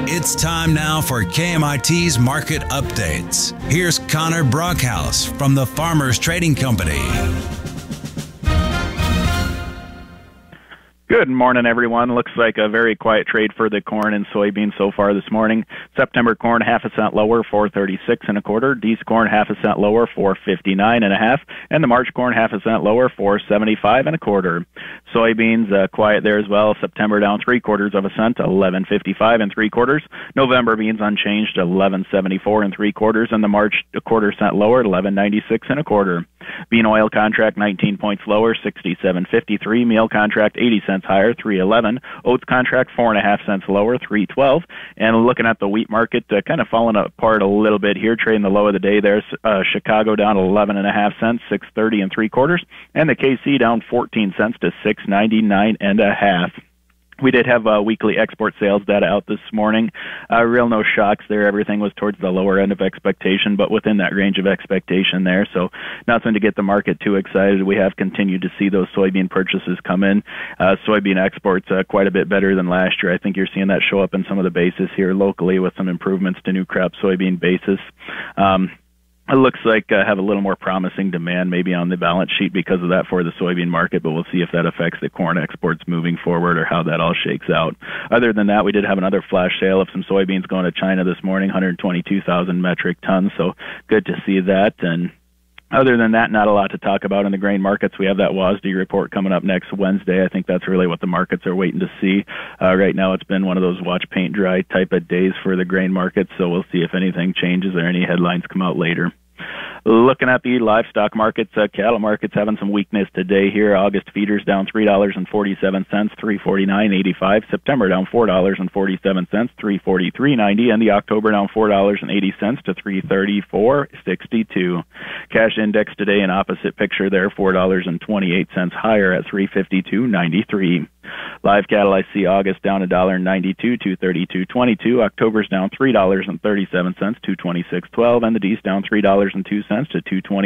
It's time now for KMIT's Market Updates. Here's Connor Brockhouse from the Farmers Trading Company. Good morning, everyone. Looks like a very quiet trade for the corn and soybeans so far this morning. September corn 1/2 cent lower, 4.36 1/4. Dece corn 1/2 cent lower, 4.59 1/2, and the March corn 1/2 cent lower, 4.75 1/4. Soybeans quiet there as well. September down 3/4 cent, 11.55 3/4. November beans unchanged, 11.74 3/4, and the March 1/4 cent lower, 11.96 1/4. Bean oil contract 19 points lower, 67.53. Meal contract 80 cents higher, 3.11. Oats contract 4.5 cents lower, 3.12. And looking at the wheat market, kind of falling apart a little bit here, trading the low of the day there. Chicago down 11.5 cents, 6.30 3/4, and the KC down 14 cents to 6.99 1/2. We did have weekly export sales data out this morning. Real no shocks there. Everything was towards the lower end of expectation, but within that range of expectation there. So nothing to get the market too excited. We have continued to see those soybean purchases come in. Soybean exports quite a bit better than last year. I think you're seeing that show up in some of the bases here locally with some improvements to new crop soybean basis. It looks like have a little more promising demand maybe on the balance sheet because of that for the soybean market, but we'll see if that affects the corn exports moving forward or how that all shakes out. Other than that, we did have another flash sale of some soybeans going to China this morning, 122,000 metric tons, so good to see that. And other than that, not a lot to talk about in the grain markets. We have that WASDE report coming up next Wednesday. I think that's really what the markets are waiting to see. Right now, it's been one of those watch paint dry type of days for the grain markets, so we'll see if anything changes or any headlines come out later. Looking at the livestock markets, cattle markets having some weakness today here. August feeders down $3.47, 349.85. September down $4.47, 343.90, and the October down $4.80 to 334.62. Cash index today an opposite picture there, $4.28 higher at 352.93. Live cattle, I see August down $1.92, 232.22. October's down $3.37, 226.12, and the Dece down $3.02 to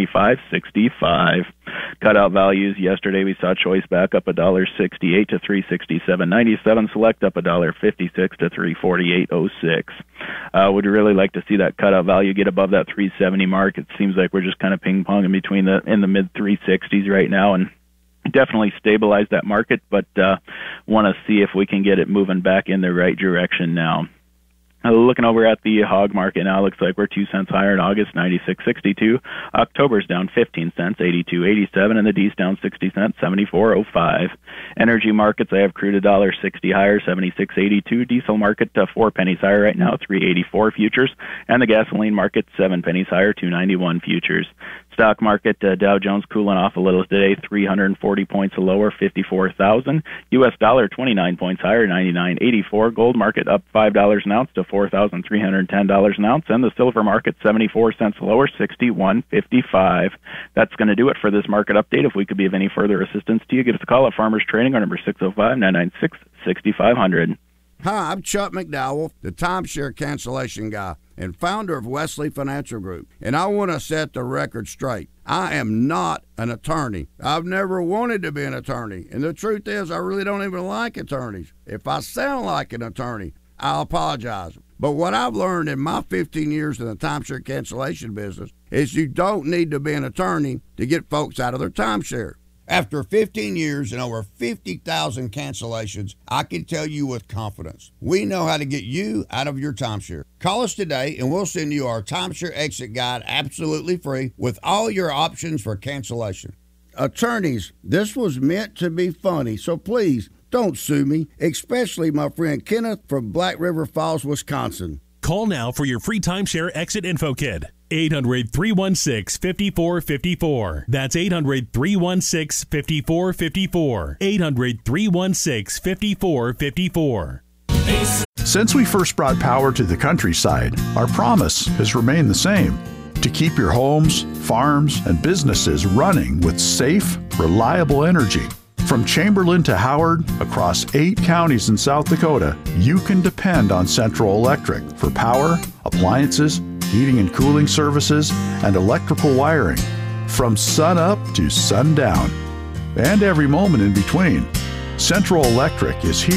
225.65. Cutout values yesterday we saw choice back up $1.68 to 367.97. Select up $1.56 to 348.06. Would really like to see that cutout value get above that 370 mark. It seems like we're just kind of ping ponging between in the mid 360s right now, and definitely stabilize that market, but want to see if we can get it moving back in the right direction now. Looking over at the hog market now, looks like we're 2 cents higher in August, 96.62. October's down 15 cents, 82.87, and the Dece down 60 cents, 74.05. Energy markets, I have crude $1.60 higher, 76.82. Diesel market 4 pennies higher right now, 3.84 futures, and the gasoline market 7 pennies higher, 2.91 futures. Stock market, Dow Jones cooling off a little today, 340 points lower, 54,000. U.S. dollar 29 points higher, 99.84. Gold market up $5 an ounce to $4,310 an ounce, and the silver market 74 cents lower, 61.55. That's going to do it for this market update. If we could be of any further assistance to you, give us a call at Farmers Trading, our number 605-996-6500. Hi, I'm Chuck McDowell, the timeshare cancellation guy and founder of Wesley Financial Group, and I want to set the record straight. I am not an attorney. I've never wanted to be an attorney, and the truth is I really don't even like attorneys. If I sound like an attorney, I'll apologize. But what I've learned in my 15 years in the timeshare cancellation business is you don't need to be an attorney to get folks out of their timeshare. After 15 years and over 50,000 cancellations, I can tell you with confidence, we know how to get you out of your timeshare. Call us today and we'll send you our timeshare exit guide absolutely free with all your options for cancellation. Attorneys, this was meant to be funny, so please don't sue me, especially my friend Kenneth from Black River Falls, Wisconsin. Call now for your free timeshare exit info kit. 800-316-5454. That's 800-316-5454. 800-316-5454. Since we first brought power to the countryside, our promise has remained the same: to keep your homes, farms, and businesses running with safe, reliable energy. From Chamberlain to Howard, across 8 counties in South Dakota, you can depend on Central Electric for power, appliances, heating and cooling services, and electrical wiring. From sun up to sundown, and every moment in between, Central Electric is here